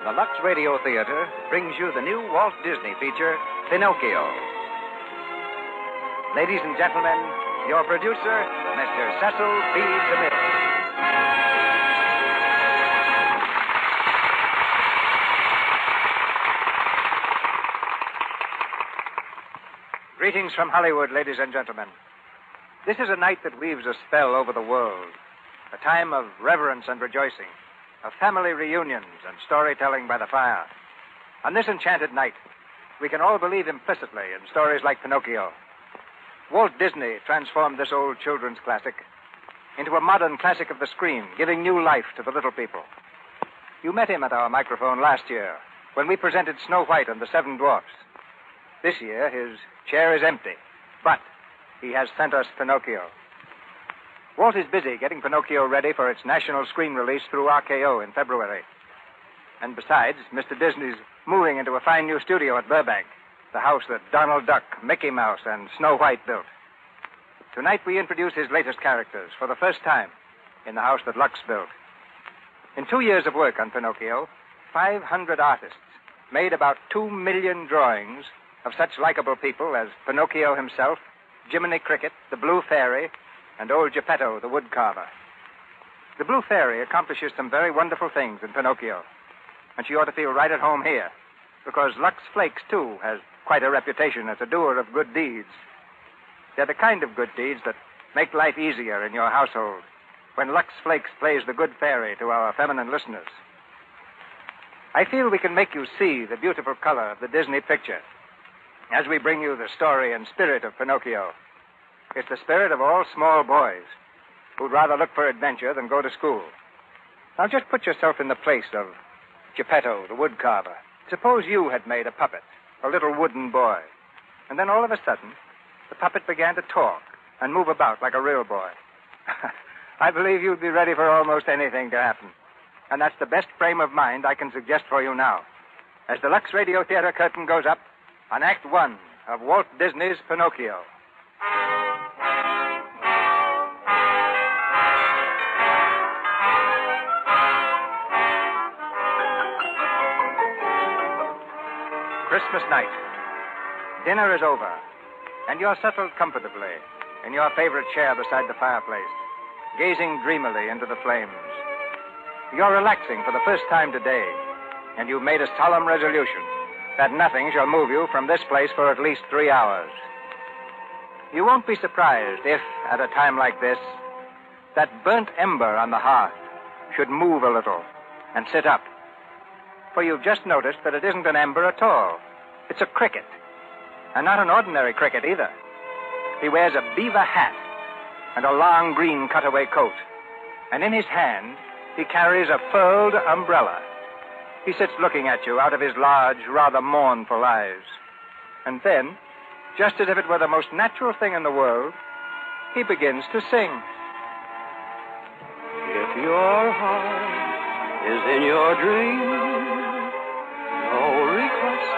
the Lux Radio Theater brings you the new Walt Disney feature, Pinocchio. Ladies and gentlemen, your producer, Mr. Cecil B. DeMille. Greetings from Hollywood, ladies and gentlemen. This is a night that weaves a spell over the world, a time of reverence and rejoicing, of family reunions and storytelling by the fire. On this enchanted night, we can all believe implicitly in stories like Pinocchio. Walt Disney transformed this old children's classic into a modern classic of the screen, giving new life to the little people. You met him at our microphone last year when we presented Snow White and the Seven Dwarfs. This year, his chair is empty, but he has sent us Pinocchio. Walt is busy getting Pinocchio ready for its national screen release through RKO in February. And besides, Mr. Disney's moving into a fine new studio at Burbank, the house that Donald Duck, Mickey Mouse, and Snow White built. Tonight we introduce his latest characters for the first time in the house that Lux built. In 2 years of work on Pinocchio, 500 artists made about 2 million drawings of such likable people as Pinocchio himself, Jiminy Cricket, the Blue Fairy, and old Geppetto, the woodcarver. The Blue Fairy accomplishes some very wonderful things in Pinocchio, and she ought to feel right at home here, because Lux Flakes, too, has quite a reputation as a doer of good deeds. They're the kind of good deeds that make life easier in your household when Lux Flakes plays the good fairy to our feminine listeners. I feel we can make you see the beautiful color of the Disney picture as we bring you the story and spirit of Pinocchio. It's the spirit of all small boys who'd rather look for adventure than go to school. Now just put yourself in the place of Geppetto, the woodcarver. Suppose you had made a puppet, a little wooden boy, and then all of a sudden, the puppet began to talk and move about like a real boy. I believe you'd be ready for almost anything to happen. And that's the best frame of mind I can suggest for you now, as the Lux Radio Theater curtain goes up on Act 1 of Walt Disney's Pinocchio. Christmas night. Dinner is over, and you're settled comfortably in your favorite chair beside the fireplace, gazing dreamily into the flames. You're relaxing for the first time today, and you've made a solemn resolution that nothing shall move you from this place for at least 3 hours. You won't be surprised if, at a time like this, that burnt ember on the hearth should move a little and sit up. For you've just noticed that it isn't an ember at all. It's a cricket. And not an ordinary cricket either. He wears a beaver hat and a long green cutaway coat. And in his hand, he carries a furled umbrella. He sits looking at you out of his large, rather mournful eyes. And then, just as if it were the most natural thing in the world, he begins to sing. If your heart is in your dream, no request